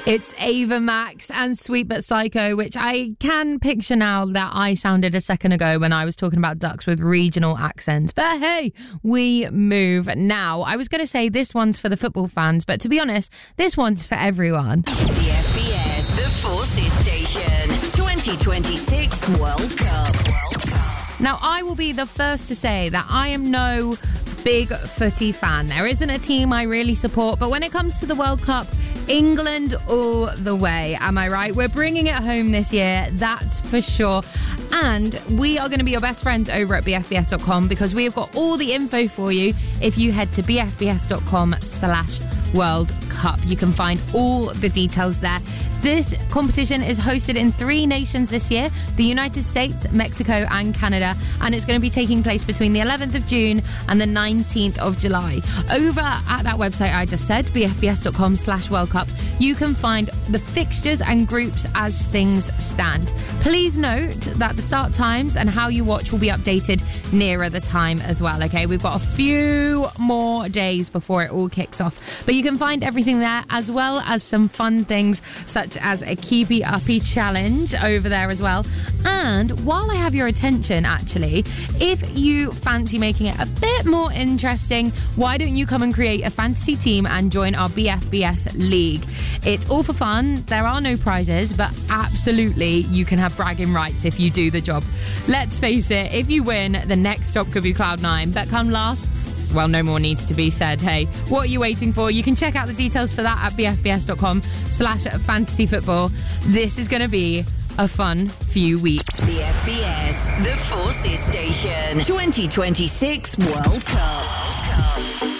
It's Ava Max and Sweet But Psycho, which I can picture now that I sounded a second ago when I was talking about ducks with regional accents. But hey, we move now. I was going to say this one's for the football fans, but to be honest, this one's for everyone. The FBS, the Forces Station, 2026 World Cup. Now, I will be the first to say that I am no big footy fan. There isn't a team I really support, but when it comes to the World Cup, England all the way. Am I right? We're bringing it home this year, that's for sure. And we are going to be your best friends over at bfbs.com because we have got all the info for you if you head to bfbs.com/World Cup. You can find all the details there. This competition is hosted in 3 nations this year, the United States, Mexico and Canada, and it's going to be taking place between the 11th of June and the 19th of July. Over at that website I just said, bfbs.com/World Cup, you can find the fixtures and groups as things stand. Please note that the start times and how you watch will be updated nearer the time as well, okay? We've got a few more days before it all kicks off, but you can find everything there as well as some fun things such as a Keepy Uppy challenge over there as well. And while I have your attention, actually, if you fancy making it a bit more interesting, why don't you come and create a fantasy team and join our BFBS League? It's all for fun. There are no prizes, but absolutely you can have bragging rights if you do the job. Let's face it, if you win, the next stop could be Cloud9, but come last, well, no more needs to be said. Hey, what are you waiting for? You can check out the details for that at bfbs.com/fantasyfootball. This is going to be a fun few weeks. The FBS, the Forces Station, 2026 World Cup.